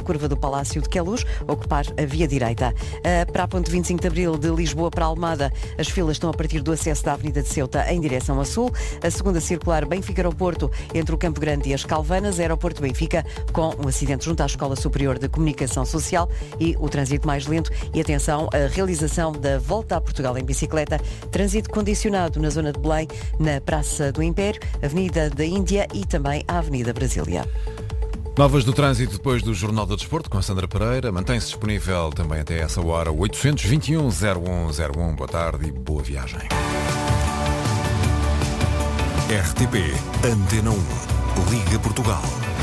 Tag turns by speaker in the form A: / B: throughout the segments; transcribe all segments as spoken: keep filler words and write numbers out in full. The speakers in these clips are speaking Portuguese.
A: curva do Palácio de Queluz, ocupar a via direita. Para a ponte vinte e cinco de Abril de Lisboa para Almada, as filas estão a partir do acesso da Avenida de Ceuta em direção a sul. A segunda circular Benfica-Aeroporto entre o Campo Grande e as Calvanas, Aeroporto Benfica, com um acidente junto à Escola Superior de Comunicação Social e o trânsito mais lento. E atenção, a realização da Volta a Portugal em bicicleta, trânsito condicionado na zona de Belém, na Praça do Império, Avenida da Índia e também a Avenida Brasília.
B: Novas do trânsito depois do Jornal do Desporto com a Sandra Pereira. Mantém-se disponível também até essa hora oitocentos e vinte e um, zero um zero um. Boa tarde e boa viagem.
C: R T P Antena um. Liga Portugal.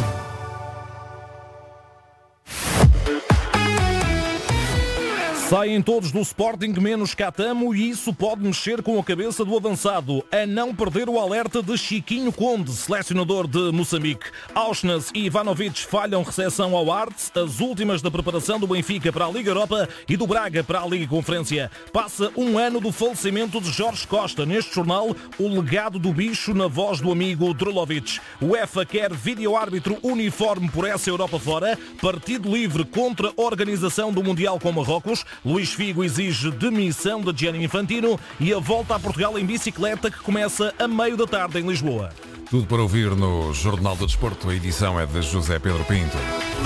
D: Saem todos do Sporting menos Catamo e isso pode mexer com a cabeça do avançado. A não perder o alerta de Chiquinho Conde, selecionador de Moçambique. Auschnas e Ivanovic falham recepção ao Arts, as últimas da preparação do Benfica para a Liga Europa e do Braga para a Liga Conferência. Passa um ano do falecimento de Jorge Costa. Neste jornal, o legado do bicho na voz do amigo Drulovic. O UEFA quer vídeo-árbitro uniforme por essa Europa fora. Partido livre contra a organização do Mundial com Marrocos. Luís Figo exige demissão de Gianni Infantino e a volta a Portugal em bicicleta que começa a meio da tarde em Lisboa.
B: Tudo para ouvir no Jornal do Desporto. A edição é de José Pedro Pinto.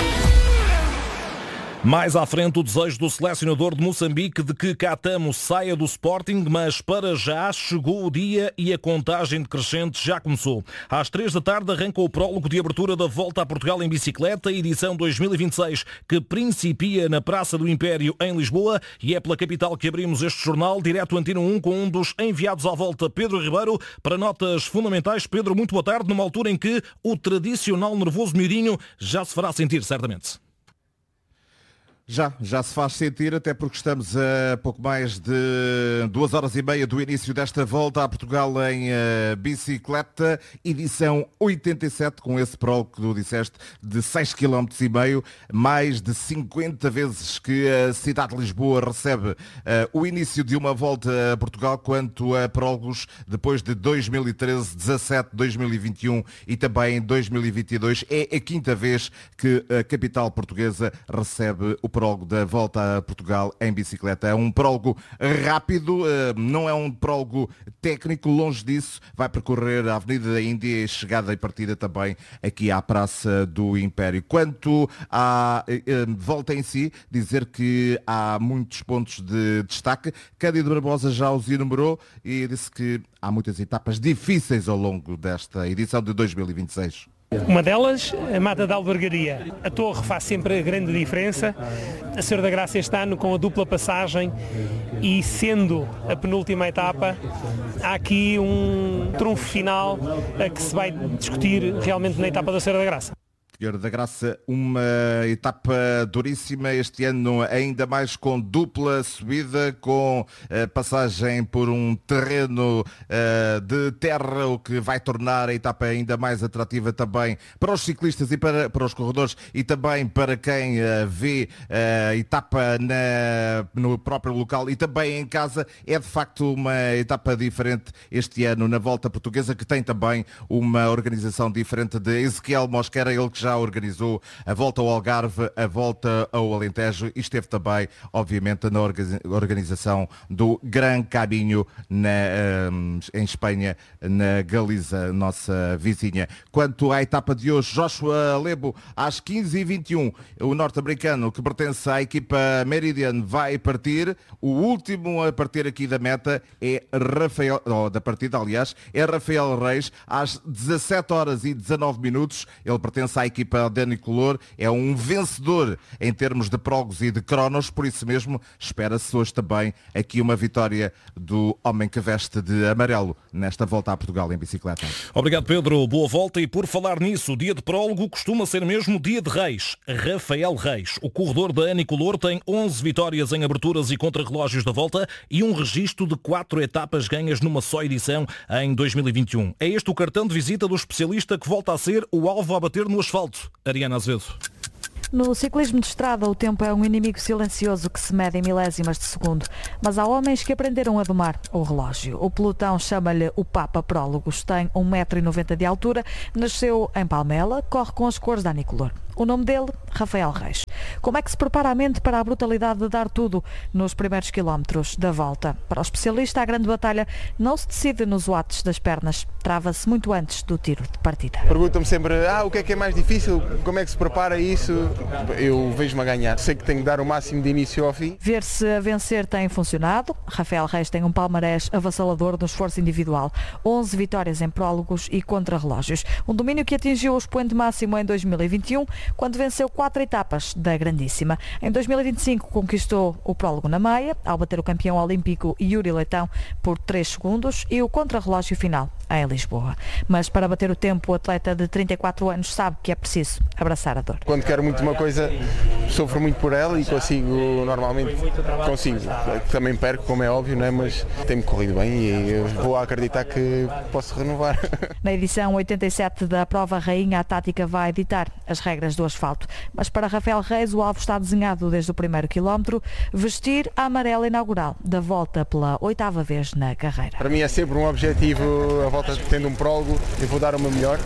D: Mais à frente, o desejo do selecionador de Moçambique de que Catamo saia do Sporting, mas para já chegou o dia e a contagem decrescente já começou. Às três da tarde arranca o prólogo de abertura da Volta a Portugal em bicicleta, edição dois mil e vinte e seis, que principia na Praça do Império, em Lisboa, e é pela capital que abrimos este jornal, direto Antena um, com um dos enviados à volta, Pedro Ribeiro, para notas fundamentais. Pedro, muito boa tarde, numa altura em que o tradicional nervoso miudinho já se fará sentir, certamente.
E: Já, já se faz sentir, até porque estamos a pouco mais de duas horas e meia do início desta volta a Portugal em uh, bicicleta, edição oitenta e sete, com esse prólogo que tu disseste, de seis vírgula cinco quilómetros, mais de cinquenta vezes que a cidade de Lisboa recebe uh, o início de uma volta a Portugal, quanto a prólogos depois de dois mil e treze, dezassete, dois mil e vinte e um e também dois mil e vinte e dois. É a quinta vez que a capital portuguesa recebe o prólogo da Volta a Portugal em bicicleta. É um prólogo rápido, não é um prólogo técnico, longe disso. Vai percorrer a Avenida da Índia e chegada e partida também aqui à Praça do Império. Quanto à volta em si, dizer que há muitos pontos de destaque. Cândido Barbosa já os enumerou e disse que há muitas etapas difíceis ao longo desta edição de dois mil e vinte e seis.
F: Uma delas, a Mata da Albergaria. A Torre faz sempre a grande diferença. A Senhora da Graça este ano com a dupla passagem e sendo a penúltima etapa, há aqui um trunfo final a que se vai discutir realmente na etapa da Senhora da Graça.
E: Senhora da Graça, uma etapa duríssima este ano, ainda mais com dupla subida, com uh, passagem por um terreno uh, de terra, o que vai tornar a etapa ainda mais atrativa também para os ciclistas e para, para os corredores e também para quem uh, vê a uh, etapa na, no próprio local e também em casa. É de facto uma etapa diferente este ano na Volta Portuguesa, que tem também uma organização diferente de Ezequiel Mosquera, ele que já organizou a Volta ao Algarve, a Volta ao Alentejo e esteve também, obviamente, na organização do Gran Caminho na, em Espanha, na Galiza, nossa vizinha. Quanto à etapa de hoje, Joshua Lebo, às quinze e vinte e um, o norte-americano que pertence à equipa Meridian vai partir. O último a partir aqui da meta é Rafael, oh, da partida, aliás, é Rafael Reis, às dezassete horas e dezanove minutos. Ele pertence à equipa Dani Color, é um vencedor em termos de prólogos e de cronos, por isso mesmo espera-se hoje também aqui uma vitória do homem que veste de amarelo nesta volta a Portugal em bicicleta.
D: Obrigado, Pedro, boa volta. E por falar nisso, dia de prólogo costuma ser mesmo dia de Reis. Rafael Reis, o corredor da Dani Color, tem onze vitórias em aberturas e contrarrelógios da volta e um registro de quatro etapas ganhas numa só edição em dois mil e vinte e um. É este o cartão de visita do especialista que volta a ser o alvo a bater no asfalto. Ariana Azevedo.
G: No ciclismo de estrada, o tempo é um inimigo silencioso que se mede em milésimas de segundo. Mas há homens que aprenderam a domar o relógio. O pelotão chama-lhe o Papa Prólogos. Tem um metro e noventa de altura, nasceu em Palmela, corre com as cores da Anicolor. O nome dele, Rafael Reis. Como é que se prepara a mente para a brutalidade de dar tudo nos primeiros quilómetros da volta? Para o especialista, a grande batalha não se decide nos watts das pernas, trava-se muito antes do tiro de partida.
H: Perguntam-me sempre, ah, o que é que é mais difícil? Como é que se prepara isso? Eu vejo-me a ganhar. Sei que tenho que dar o máximo de início ao fim.
G: Ver se a vencer tem funcionado. Rafael Reis tem um palmarés avassalador no esforço individual. onze vitórias em prólogos e contrarrelógios. Um domínio que atingiu o expoente máximo em dois mil e vinte e um, quando venceu quatro etapas da Grandíssima. Em dois mil e vinte e cinco conquistou o prólogo na Maia, ao bater o campeão olímpico Yuri Leitão por três segundos e o contrarrelógio final em Lisboa. Mas para bater o tempo, o atleta de trinta e quatro anos sabe que é preciso abraçar a dor.
H: Quando quero muito uma coisa, sofro muito por ela e consigo, normalmente consigo. Também perco, como é óbvio, não é? Mas tem-me corrido bem e eu vou acreditar que posso renovar.
G: Na edição oitenta e sete da prova Rainha, a Tática vai editar as regras do asfalto. Mas para Rafael Reis, o alvo está desenhado desde o primeiro quilómetro, vestir a amarela inaugural da volta pela oitava vez na carreira.
H: Para mim é sempre um objetivo, a volta tendo um prólogo, eu vou dar o meu melhor.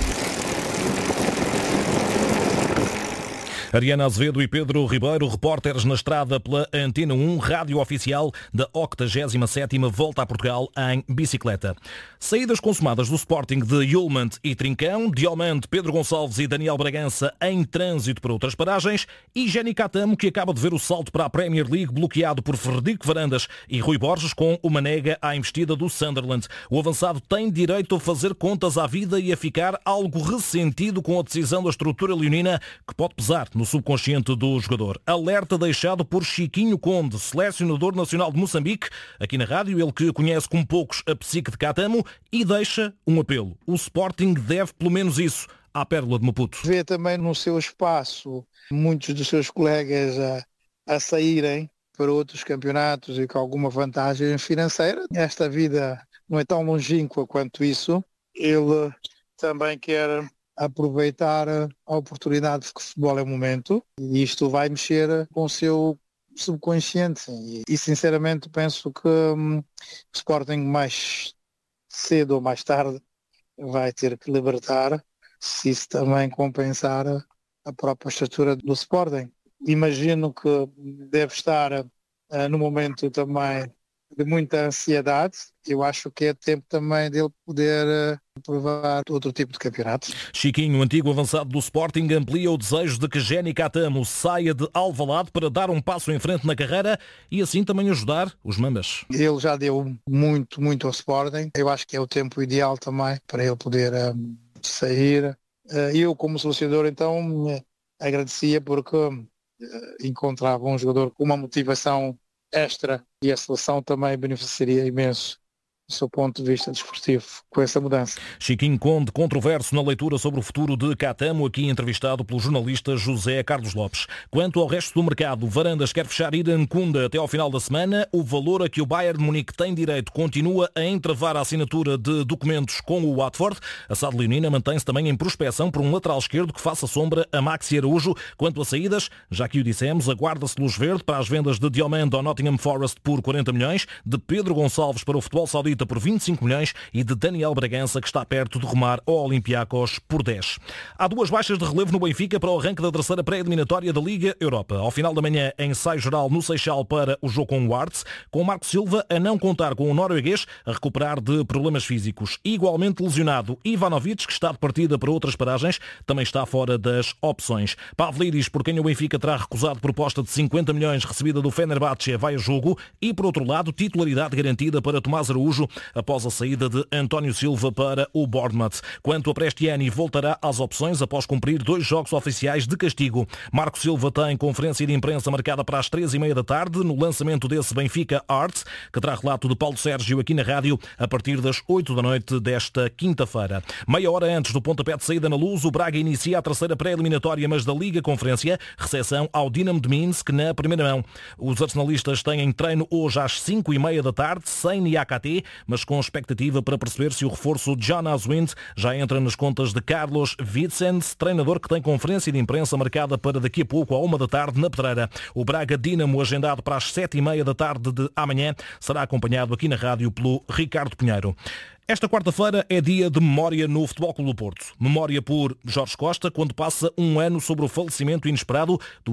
D: Ariana Azevedo e Pedro Ribeiro, repórteres na estrada pela Antena um, rádio oficial da octogésima sétima Volta a Portugal em bicicleta. Saídas consumadas do Sporting de Yulmand e Trincão, Diomande, Pedro Gonçalves e Daniel Bragança em trânsito para outras paragens e Jenny Catamo, que acaba de ver o salto para a Premier League bloqueado por Frederico Varandas e Rui Borges com uma nega à investida do Sunderland. O avançado tem direito a fazer contas à vida e a ficar algo ressentido com a decisão da estrutura leonina, que pode pesar no subconsciente do jogador. Alerta deixado por Chiquinho Conde, selecionador nacional de Moçambique, aqui na rádio, ele que conhece como poucos a psique de Catamo, e deixa um apelo. O Sporting deve pelo menos isso à Pérola de Maputo.
I: Vê também no seu espaço muitos dos seus colegas a, a saírem para outros campeonatos e com alguma vantagem financeira. Esta vida não é tão longínqua quanto isso. Ele também quer aproveitar a oportunidade de que o futebol é o momento e isto vai mexer com o seu subconsciente e, e sinceramente penso que hum, o Sporting mais cedo ou mais tarde vai ter que libertar, se isso também compensar a própria estrutura do Sporting. Imagino que deve estar uh, no momento também de muita ansiedade. Eu acho que é tempo também dele poder uh, provar outro tipo de campeonatos.
D: Chiquinho, antigo avançado do Sporting, amplia o desejo de que Jenny Catamo saia de Alvalade para dar um passo em frente na carreira e assim também ajudar os Mambas.
I: Ele já deu muito, muito ao Sporting. Eu acho que é o tempo ideal também para ele poder um, sair. Uh, eu, como selecionador, então, uh, agradecia porque uh, encontrava um jogador com uma motivação extra e a seleção também beneficiaria imenso do seu ponto de vista desportivo com essa mudança.
D: Chiquinho Conde, controverso na leitura sobre o futuro de Catamo, aqui entrevistado pelo jornalista José Carlos Lopes. Quanto ao resto do mercado, Varandas quer fechar Irã Kunda até ao final da semana. O valor a que o Bayern de Munique tem direito continua a entravar a assinatura de documentos com o Watford. A S A D leonina mantém-se também em prospecção por um lateral esquerdo que faça sombra a Maxi Araújo. Quanto a saídas, já que o dissemos, aguarda-se luz verde para as vendas de Diomande ao Nottingham Forest por quarenta milhões, de Pedro Gonçalves para o futebol saudita por vinte e cinco milhões e de Daniel Bragança, que está perto de rumar ao Olympiacos por dez. Há duas baixas de relevo no Benfica para o arranque da terceira pré-eliminatória da Liga Europa. Ao final da manhã, ensaio geral no Seixal para o jogo com o Arts, com o Marco Silva a não contar com o norueguês a recuperar de problemas físicos. Igualmente lesionado, Ivanovic, que está de partida para outras paragens, também está fora das opções. Pavlidis, por quem o Benfica terá recusado proposta de cinquenta milhões recebida do Fenerbahçe, vai a jogo e, por outro lado, titularidade garantida para Tomás Araújo após a saída de António Silva para o Bournemouth. Quanto a Prestiani, voltará às opções após cumprir dois jogos oficiais de castigo. Marco Silva tem conferência de imprensa marcada para as três e meia da tarde no lançamento desse Benfica Arts, que terá relato de Paulo Sérgio aqui na rádio a partir das oito da noite desta quinta-feira. Meia hora antes do pontapé de saída na Luz, o Braga inicia a terceira pré-eliminatória, mas da Liga Conferência, recepção ao Dinamo de Minsk na primeira mão. Os arsenalistas têm treino hoje às cinco e meia da tarde, sem N I A K T, mas com expectativa para perceber se o reforço John Aswind já entra nas contas de Carlos Vicens, treinador que tem conferência de imprensa marcada para daqui a pouco, à uma da tarde, na Pedreira. O Braga Dinamo, agendado para as sete e meia da tarde de amanhã, será acompanhado aqui na rádio pelo Ricardo Pinheiro. Esta quarta-feira é dia de memória no Futebol Clube do Porto. Memória por Jorge Costa, quando passa um ano sobre o falecimento inesperado do